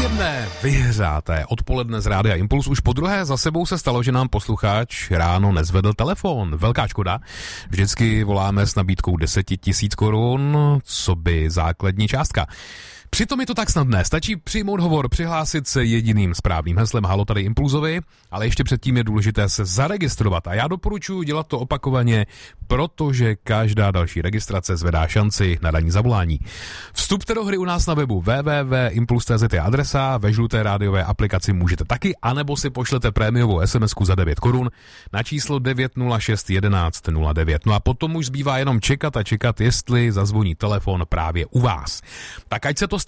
Příjemné, vyhřáté odpoledne z Rádia Impuls. Už po druhé za sebou se stalo, že nám posluchač ráno nezvedl telefon. Velká škoda. Vždycky voláme s nabídkou 10 000 korun, co by základní částka. Přitom je to tak snadné, stačí přijmout hovor, přihlásit se jediným správným heslem Halo tady Impulzovi, ale ještě předtím je důležité se zaregistrovat a já doporučuji dělat to opakovaně, protože každá další registrace zvedá šanci na ranní zavolání. Vstupte do hry u nás na webu www.impuls.cz je adresa, ve žluté rádiové aplikaci můžete taky, anebo si pošlete prémiovou SMS-ku za 9 korun na číslo 906 11 09. No a potom už zbývá jenom čekat a čekat, jestli zazvoní telefon právě u vás. Tak ať se to stane